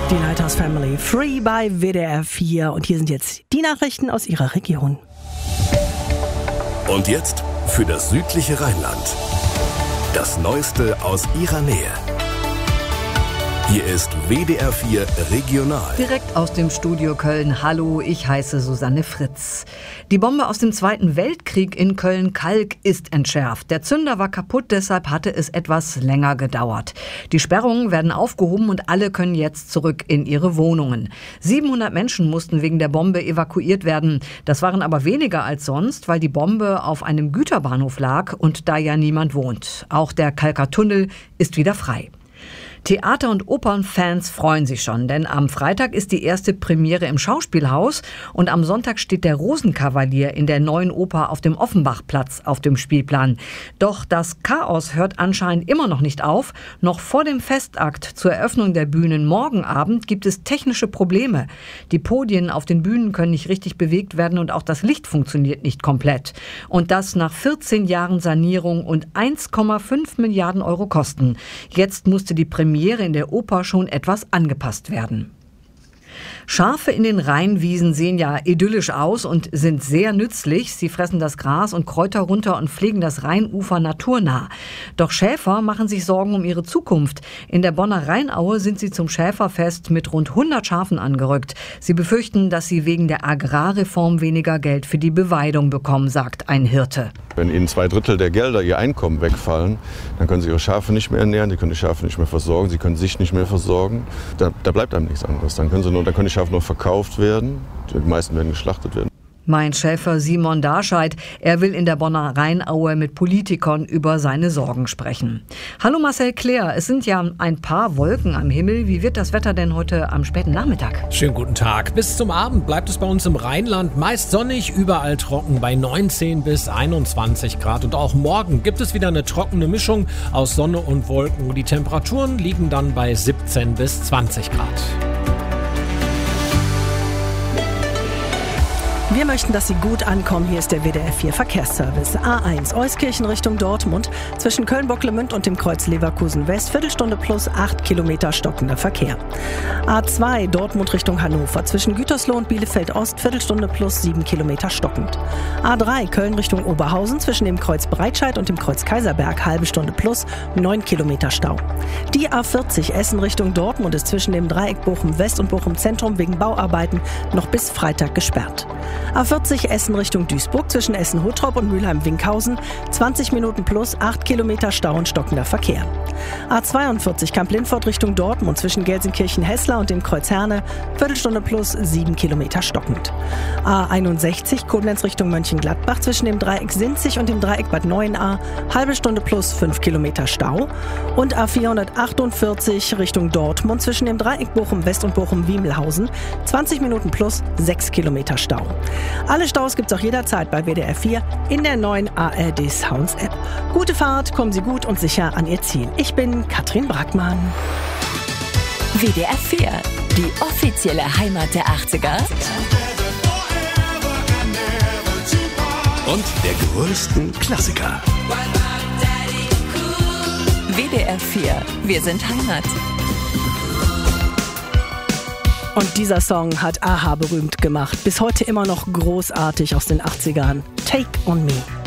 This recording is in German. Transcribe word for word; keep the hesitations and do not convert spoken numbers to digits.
Die Lighthouse Family, Free bei W D R vier. Und hier sind jetzt die Nachrichten aus ihrer Region. Und jetzt für das südliche Rheinland. Das Neueste aus ihrer Nähe. Hier ist W D R vier Regional. Direkt aus dem Studio Köln. Hallo, ich heiße Susanne Fritz. Die Bombe aus dem Zweiten Weltkrieg in Köln-Kalk ist entschärft. Der Zünder war kaputt, deshalb hatte es etwas länger gedauert. Die Sperrungen werden aufgehoben und alle können jetzt zurück in ihre Wohnungen. siebenhundert Menschen mussten wegen der Bombe evakuiert werden. Das waren aber weniger als sonst, weil die Bombe auf einem Güterbahnhof lag und da ja niemand wohnt. Auch der Kalker Tunnel ist wieder frei. Theater- und Opernfans freuen sich schon, denn am Freitag ist die erste Premiere im Schauspielhaus und am Sonntag steht der Rosenkavalier in der neuen Oper auf dem Offenbachplatz auf dem Spielplan. Doch das Chaos hört anscheinend immer noch nicht auf. Noch vor dem Festakt zur Eröffnung der Bühnen morgen Abend gibt es technische Probleme. Die Podien auf den Bühnen können nicht richtig bewegt werden und auch das Licht funktioniert nicht komplett. Und das nach vierzehn Jahren Sanierung und eins Komma fünf Milliarden Euro Kosten. Jetzt musste die Premiere in der Oper schon etwas angepasst werden. Schafe in den Rheinwiesen sehen ja idyllisch aus und sind sehr nützlich. Sie fressen das Gras und Kräuter runter und pflegen das Rheinufer naturnah. Doch Schäfer machen sich Sorgen um ihre Zukunft. In der Bonner Rheinaue sind sie zum Schäferfest mit rund hundert Schafen angerückt. Sie befürchten, dass sie wegen der Agrarreform weniger Geld für die Beweidung bekommen, sagt ein Hirte. Wenn ihnen zwei Drittel der Gelder, ihr Einkommen wegfallen, dann können sie ihre Schafe nicht mehr ernähren, die können die Schafe nicht mehr versorgen, sie können sich nicht mehr versorgen. Da, da bleibt einem nichts anderes. Dann können, sie nur, dann können die Schafe nur verkauft werden, die meisten werden geschlachtet werden. Mein Schäfer Simon Darscheid, er will in der Bonner Rheinaue mit Politikern über seine Sorgen sprechen. Hallo Marcel Claire, es sind ja ein paar Wolken am Himmel. Wie wird das Wetter denn heute am späten Nachmittag? Schönen guten Tag. Bis zum Abend bleibt es bei uns im Rheinland meist sonnig, überall trocken bei neunzehn bis einundzwanzig Grad. Und auch morgen gibt es wieder eine trockene Mischung aus Sonne und Wolken. Die Temperaturen liegen dann bei siebzehn bis zwanzig Grad. Wir möchten, dass Sie gut ankommen. Hier ist der W D R vier Verkehrsservice. A eins Euskirchen Richtung Dortmund. Zwischen Köln-Bocklemünd und dem Kreuz Leverkusen West. Viertelstunde plus acht Kilometer stockender Verkehr. A zwei Dortmund Richtung Hannover. Zwischen Gütersloh und Bielefeld Ost. Viertelstunde plus sieben Kilometer stockend. A drei Köln Richtung Oberhausen. Zwischen dem Kreuz Breitscheid und dem Kreuz Kaiserberg. Halbe Stunde plus neun Kilometer Stau. Die A vierzig Essen Richtung Dortmund ist zwischen dem Dreieck Bochum West und Bochum Zentrum wegen Bauarbeiten noch bis Freitag gesperrt. A vierzig Essen Richtung Duisburg zwischen Essen-Hottrop und Mülheim-Winkhausen, zwanzig Minuten plus acht Kilometer Stau und stockender Verkehr. A zweiundvierzig Kamp-Lindfort Richtung Dortmund zwischen Gelsenkirchen-Hessler und dem Kreuz Herne, Viertelstunde plus sieben Kilometer stockend. A einundsechzig Koblenz Richtung Mönchengladbach zwischen dem Dreieck Sinzig und dem Dreieck Bad Neuenahr, halbe Stunde plus fünf Kilometer Stau. Und A vierhundertachtundvierzig Richtung Dortmund zwischen dem Dreieck Bochum West und Bochum-Wiemelhausen, zwanzig Minuten plus sechs Kilometer Stau. Alle Staus gibt's auch jederzeit bei W D R vier in der neuen A R D Sounds App. Gute Fahrt, kommen Sie gut und sicher an Ihr Ziel. Ich bin Katrin Brackmann. W D R vier, die offizielle Heimat der achtziger. Und der größten Klassiker. W D R vier, wir sind Heimat. Und dieser Song hat a-ha berühmt gemacht. Bis heute immer noch großartig aus den achtzigern. Take on Me.